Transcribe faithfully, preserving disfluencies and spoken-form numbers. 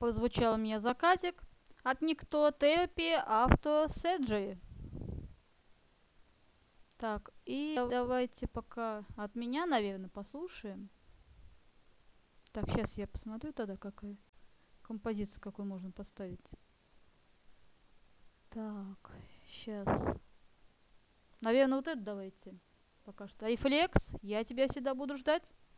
Позвучал у меня заказик от никто Тэпи Авто Седжи. Так, и давайте пока от меня, наверное, послушаем. Так, сейчас я посмотрю тогда, какая композицию, какую можно поставить. Так, сейчас. Наверное, вот это давайте. Пока что. Айфлекс, я тебя всегда буду ждать.